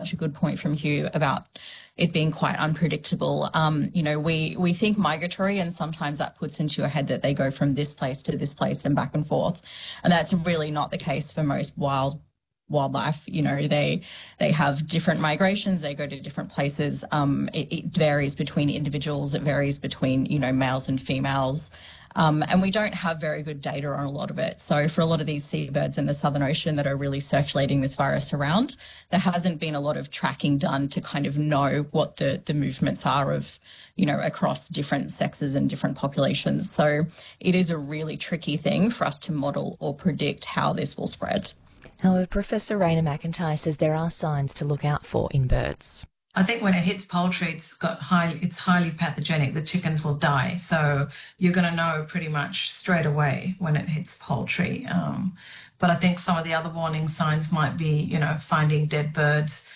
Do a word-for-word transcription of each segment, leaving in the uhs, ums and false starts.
such a good point from Hugh about it being quite unpredictable. Um, you know, we, we think migratory, and sometimes that puts into your head that they go from this place to this place and back and forth. And that's really not the case for most wild wildlife. You know, they they have different migrations, they go to different places. Um, it, it varies between individuals, it varies between, you know, males and females. Um, and we don't have very good data on a lot of it. So for a lot of these seabirds in the Southern Ocean that are really circulating this virus around, there hasn't been a lot of tracking done to kind of know what the, the movements are of, you know, across different sexes and different populations. So it is a really tricky thing for us to model or predict how this will spread. However, Professor Raina McIntyre says there are signs to look out for in birds. I think when it hits poultry, it's got high, it's highly pathogenic. The chickens will die. So you're going to know pretty much straight away when it hits poultry. Um, but I think some of the other warning signs might be, you know, finding dead birds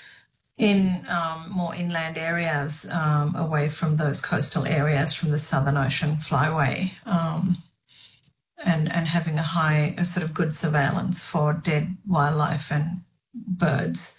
in um, more inland areas, um, away from those coastal areas, from the Southern Ocean flyway, um, and, and having a high, a sort of good surveillance for dead wildlife and birds.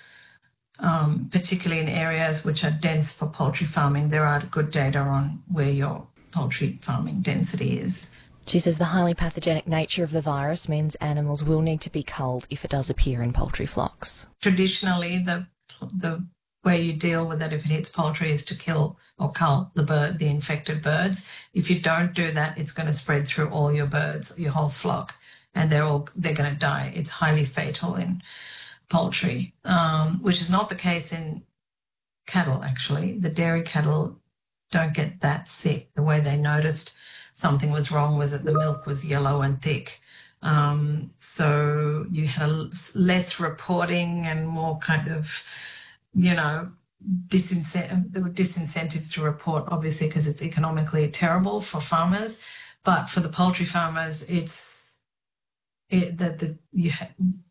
Um, particularly in areas which are dense for poultry farming. There are good data on where your poultry farming density is. She says the highly pathogenic nature of the virus means animals will need to be culled if it does appear in poultry flocks. Traditionally, the the way you deal with it if it hits poultry is to kill or cull the bird, the infected birds. If you don't do that, it's going to spread through all your birds, your whole flock, and they're all they're going to die. It's highly fatal in poultry, um, which is not the case in cattle, actually. The dairy cattle don't get that sick. The way they noticed something was wrong was that the milk was yellow and thick. Um, so you had a, less reporting and more kind of, you know, disincentive, there were disincentives to report, obviously, because it's economically terrible for farmers. But for the poultry farmers, it's it, that the, you ha-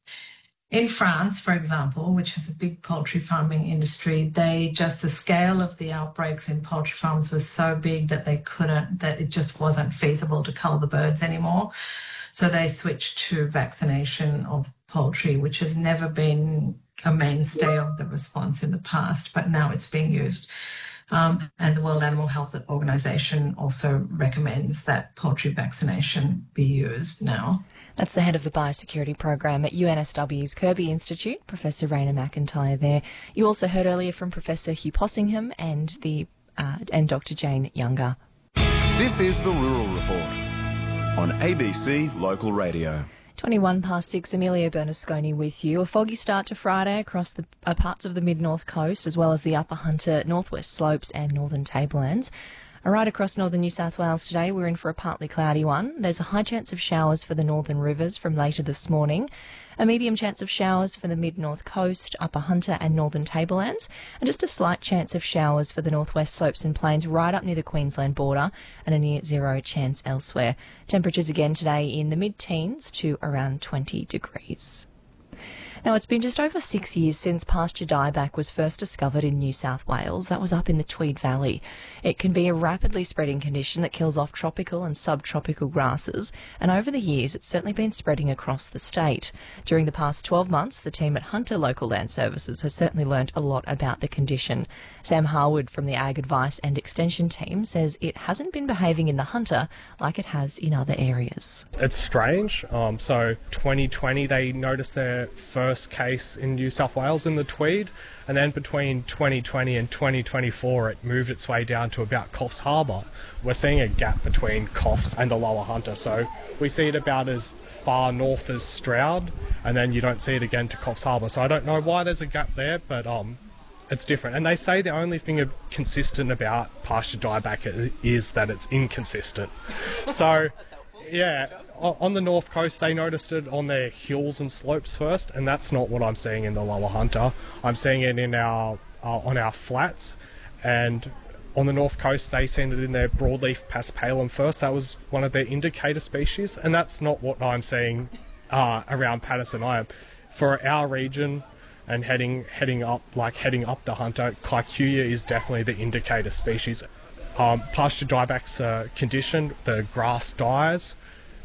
in France, for example, which has a big poultry farming industry, they just, the scale of the outbreaks in poultry farms was so big that they couldn't, that it just wasn't feasible to cull the birds anymore. So they switched to vaccination of poultry, which has never been a mainstay of the response in the past, but now it's being used. Um, and the World Animal Health Organization also recommends that poultry vaccination be used now. That's the head of the Biosecurity Program at U N S W's Kirby Institute, Professor Raina McIntyre there. You also heard earlier from Professor Hugh Possingham and the uh, and Doctor Jane Younger. This is the Rural Report on A B C Local Radio. twenty-one past six, Amelia Bernasconi with you. A foggy start to Friday across the uh, parts of the mid-north coast, as well as the Upper Hunter, Northwest Slopes and Northern Tablelands. Right across northern New South Wales today, we're in for a partly cloudy one. There's a high chance of showers for the northern rivers from later this morning. A medium chance of showers for the mid-north coast, Upper Hunter and Northern Tablelands, and just a slight chance of showers for the northwest slopes and plains right up near the Queensland border, and a near zero chance elsewhere. Temperatures again today in the mid-teens to around twenty degrees. Now, it's been just over six years since pasture dieback was first discovered in New South Wales. That was up in the Tweed Valley. It can be a rapidly spreading condition that kills off tropical and subtropical grasses, and over the years it's certainly been spreading across the state. During the past twelve months, the team at Hunter Local Land Services has certainly learnt a lot about the condition. Sam Harwood from the Ag Advice and Extension team says it hasn't been behaving in the Hunter like it has in other areas. It's strange. Um, so twenty twenty they noticed their first case in New South Wales in the Tweed, and then between twenty twenty and twenty twenty-four it moved its way down to about Coffs Harbour. We're seeing a gap between Coffs and the Lower Hunter, so we see it about as far north as Stroud, and then you don't see it again to Coffs Harbour. So I don't know why there's a gap there, but um, it's different. And they say the only thing consistent about pasture dieback is that it's inconsistent. So yeah, on the north coast they noticed it on their hills and slopes first, and that's not what I'm seeing in the Lower Hunter. I'm seeing it in our uh, on our flats, and on the north coast they seen it in their broadleaf paspalum first. That was one of their indicator species, and that's not what I'm seeing uh, around Patterson Island. For our region and heading heading up like heading up the Hunter, Kikuyu is definitely the indicator species. Um, pasture dieback's uh, condition, the grass dies,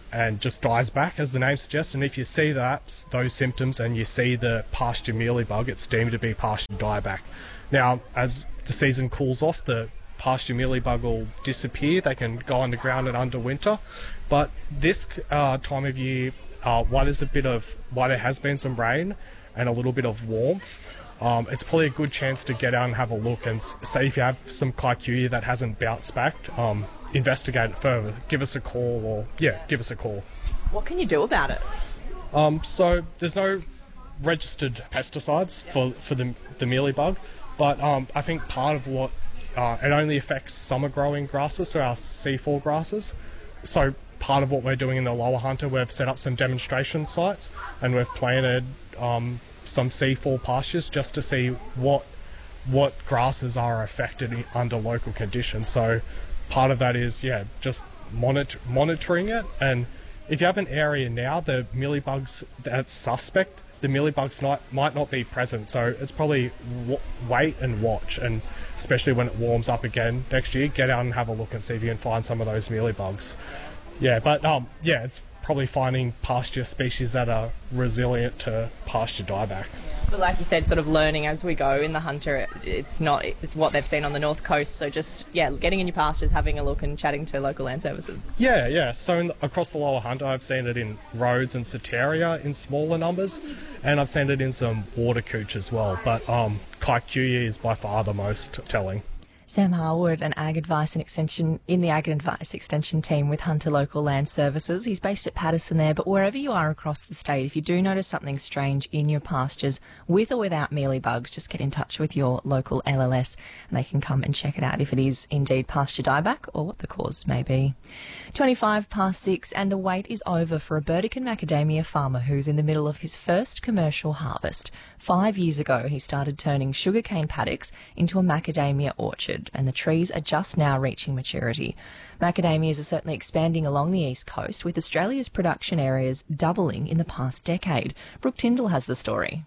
and just dies back, as the name suggests. And if you see that, those symptoms, and you see the pasture mealybug, it's deemed to be pasture dieback. Now, as the season cools off, the pasture mealybug will disappear. They can go underground and underwinter. But this uh, time of year, uh, while there's a bit of, while there has been some rain and a little bit of warmth, um, it's probably a good chance to get out and have a look and say if you have some Kikuyu that hasn't bounced back, um, investigate it further. Give us a call, or yeah, give us a call. What can you do about it? Um, so there's no registered pesticides for for the the mealybug, but um, I think part of what uh, it only affects summer growing grasses, so our C four grasses. So part of what we're doing in the Lower Hunter, we've set up some demonstration sites and we've planted um, some C four pastures just to see what what grasses are affected in, under local conditions. So part of that is, yeah, just monitor, monitoring it. And if you have an area now, the mealybugs that's suspect, the mealybugs not, might not be present. So it's probably w- wait and watch. And especially when it warms up again next year, get out and have a look and see if you can find some of those mealybugs. Yeah, but um, yeah, it's probably finding pasture species that are resilient to pasture dieback. But like you said, sort of learning as we go in the Hunter, it, it's not it's what they've seen on the North Coast. So just, yeah, getting in your pastures, having a look and chatting to local land services. Yeah, yeah. So in, across the Lower Hunter, I've seen it in Rhodes and Soteria in smaller numbers, and I've seen it in some water cooch as well. But um, Kikuyu is by far the most telling. Sam Harwood, an Ag Advice and Extension in the Ag Advice Extension team with Hunter Local Land Services. He's based at Paterson there, but wherever you are across the state, if you do notice something strange in your pastures, with or without mealybugs, just get in touch with your local L L S and they can come and check it out if it is indeed pasture dieback or what the cause may be. twenty-five past six, and the wait is over for a Burdekin macadamia farmer who's in the middle of his first commercial harvest. Five years ago, he started turning sugarcane paddocks into a macadamia orchard, and the trees are just now reaching maturity. Macadamias are certainly expanding along the east coast, with Australia's production areas doubling in the past decade. Brooke Tyndall has the story.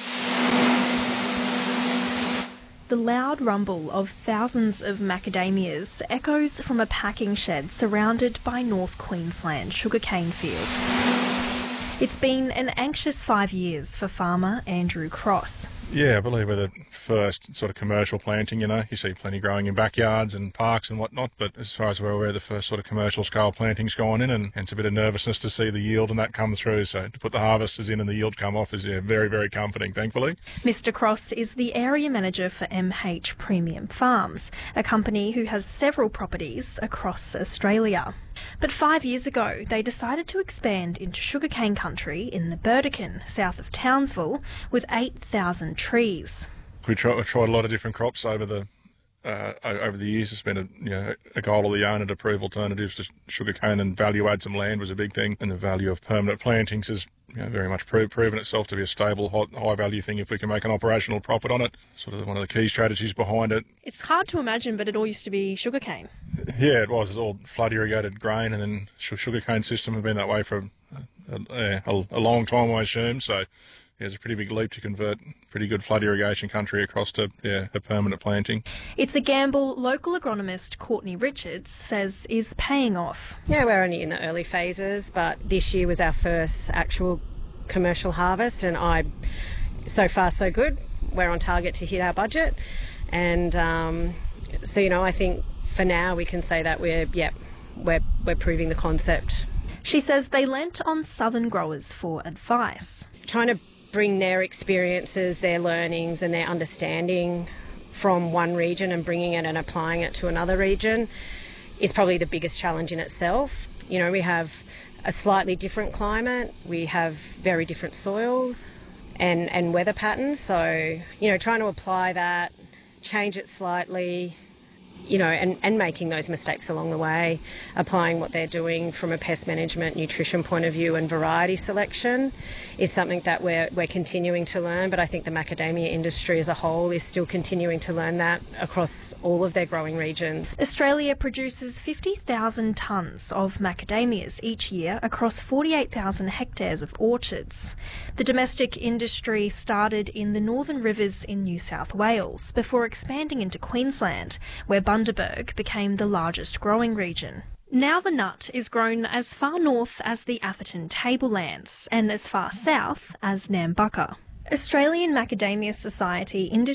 The loud rumble of thousands of macadamias echoes from a packing shed surrounded by North Queensland sugarcane fields. It's been an anxious five years for farmer Andrew Cross. Yeah, I believe we're the first sort of commercial planting, you know. You see plenty growing in backyards and parks and whatnot, but as far as we're aware, the first sort of commercial scale planting's gone in, and, and it's a bit of nervousness to see the yield and that come through. So to put the harvesters in and the yield come off is yeah, very, very comforting, thankfully. Mister Cross is the area manager for M H Premium Farms, a company who has several properties across Australia. But five years ago, they decided to expand into sugarcane country in the Burdekin, south of Townsville, with eight thousand trees. We tried, we tried a lot of different crops over the uh, over the years. It's been a, you know, a goal of the owner to prove alternatives to sugarcane, and value add some land was a big thing. And the value of permanent plantings has you know, very much pro- proven itself to be a stable, high, high value thing if we can make an operational profit on it. Sort of one of the key strategies behind it. It's hard to imagine, but it all used to be sugarcane. Yeah, it was. It's all flood irrigated grain, and then sugarcane system have been that way for a, a, a long time, I assume. So yeah, it's a pretty big leap to convert pretty good flood irrigation country across to yeah, a permanent planting. It's a gamble local agronomist Courtney Richards says is paying off. Yeah, we're only in the early phases, but this year was our first actual commercial harvest, and I, so far so good. We're on target to hit our budget, and um, so you know, I think for now we can say that we're yeah, we're we're proving the concept. She says they lent on southern growers for advice, trying to bring their experiences, their learnings and their understanding from one region and bringing it and applying it to another region is probably the biggest challenge in itself. You know, we have a slightly different climate, we have very different soils and, and weather patterns. So, you know, trying to apply that, change it slightly, you know, and, and making those mistakes along the way, applying what they're doing from a pest management, nutrition point of view and variety selection is something that we're, we're continuing to learn. But I think the macadamia industry as a whole is still continuing to learn that across all of their growing regions. Australia produces fifty thousand tonnes of macadamias each year across forty-eight thousand hectares of orchards. The domestic industry started in the Northern Rivers in New South Wales before expanding into Queensland, where Bundaberg became the largest growing region. Now the nut is grown as far north as the Atherton Tablelands and as far south as Nambucca. Australian Macadamia Society industry